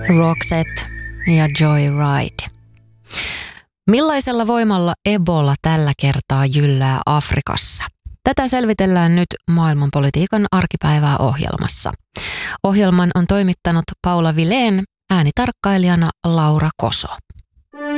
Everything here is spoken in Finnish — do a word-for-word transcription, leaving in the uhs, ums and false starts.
Roxette ja Joyride. Millaisella voimalla Ebola tällä kertaa jyllää Afrikassa? Tätä selvitellään nyt maailmanpolitiikan arkipäivää ohjelmassa. Ohjelman on toimittanut Paula Vilén, äänitarkkailijana Laura Koso.